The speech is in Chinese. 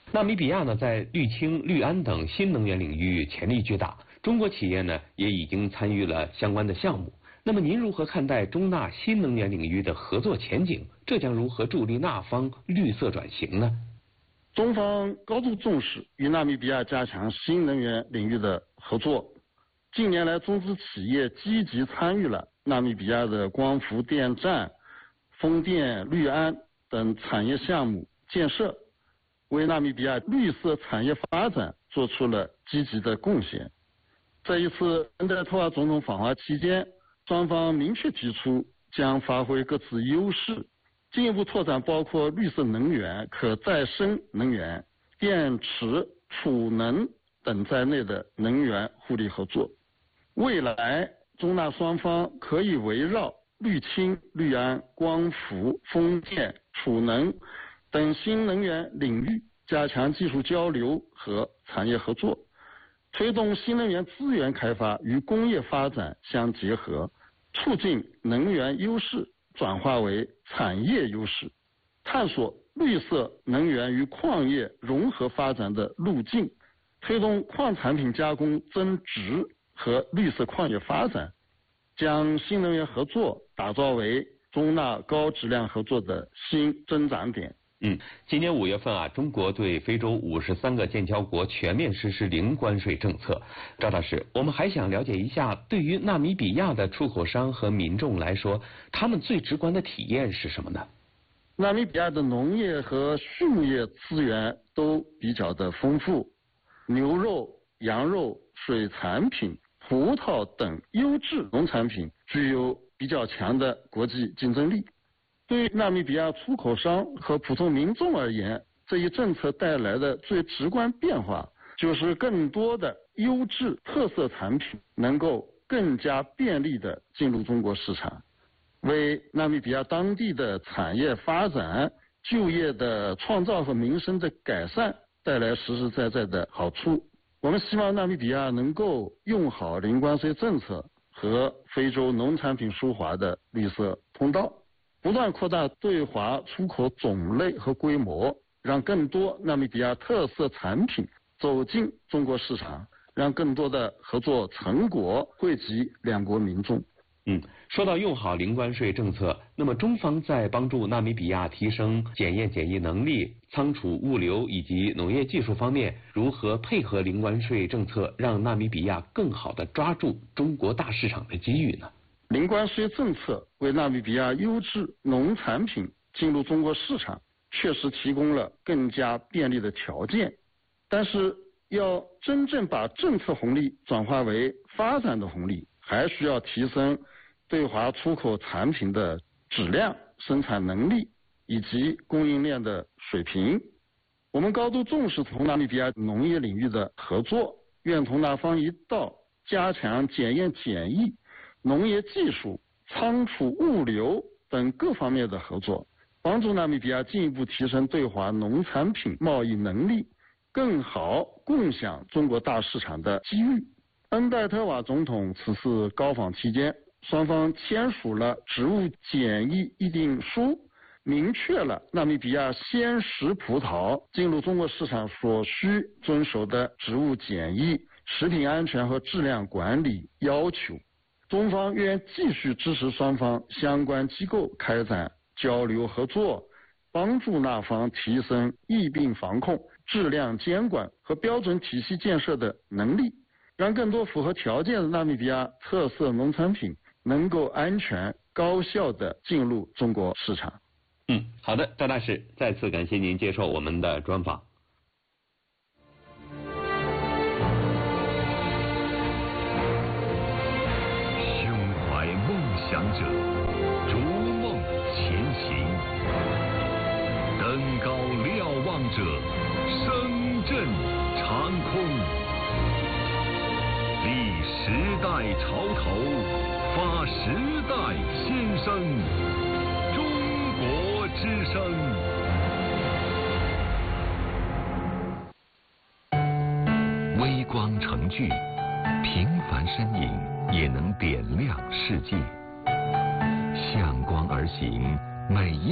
纳米比亚呢，在氯氢、氯铵等新能源领域潜力巨大，中国企业呢也已经参与了相关的项目。那么您如何看待中纳新能源领域的合作前景？这将如何助力纳方绿色转型呢？ 中方高度重视与纳米比亚加强新能源领域的合作。近年来，中资企业积极参与了纳米比亚的光伏电站、风电、氯铵等产业项目建设，为纳米比亚绿色产业发展做出了积极的贡献。在一次恩戴特瓦总统访华期间，双方明确提出将发挥各自优势，进一步拓展包括绿色能源、可再生能源、电池、储能等在内的能源互利合作。未来，中纳双方可以围绕氯氢、氯铵、光伏、风电、储能等新能源领域加强技术交流和产业合作，推动新能源资源开发与工业发展相结合，促进能源优势转化为产业优势，探索绿色能源与矿业融合发展的路径，推动矿产品加工增值和绿色矿业发展，将新能源合作打造为中纳高质量合作的新增长点。 今年5月份啊，中国对非洲53个建交国全面实施零关税政策。赵大师，我们还想了解一下，对于纳米比亚的出口商和民众来说，他们最直观的体验是什么呢？ 纳米比亚的农业和畜牧业资源都比较的丰富，牛肉、羊肉、水产品、葡萄等优质农产品具有比较强的国际竞争力。对于纳米比亚出口商和普通民众而言，这一政策带来的最直观变化，就是更多的优质特色产品能够更加便利地进入中国市场，为纳米比亚当地的产业发展、就业的创造和民生的改善带来实实在在的好处。我们希望纳米比亚能够用好零关税政策和非洲农产品输华的绿色通道，不断扩大对华出口种类和规模，让更多纳米比亚特色产品走进中国市场，让更多的合作成果惠及两国民众。 说到用好零关税政策，那么中方在帮助纳米比亚提升检验检疫能力、仓储物流以及农业技术方面，如何配合零关税政策，让纳米比亚更好地抓住中国大市场的机遇呢？ 零关税政策为纳米比亚优质农产品进入中国市场确实提供了更加便利的条件，但是要真正把政策红利转化为发展的红利，还需要提升对华出口产品的质量、生产能力以及供应链的水平。我们高度重视同纳米比亚农业领域的合作，愿同纳方一道加强检验检疫、农业技术、仓储物流等各方面的合作，帮助纳米比亚进一步提升对华农产品贸易能力，更好共享中国大市场的机遇。恩戴特瓦总统此次高访期间，双方签署了植物检疫议定书，明确了纳米比亚鲜食葡萄进入中国市场所需遵守的植物检疫、食品安全和质量管理要求。中方愿继续支持双方相关机构开展交流合作，帮助纳方提升疫病防控、质量监管和标准体系建设的能力，让更多符合条件的纳米比亚特色农产品能够安全高效地进入中国市场。 好的，赵大使，再次感谢您接受我们的专访。 胸怀梦想者，逐梦前行；登高瞭望者，声震长空。立时代潮头，发时代先声。中国之声。微光成炬，平凡身影也能点亮世界。向光而行，每一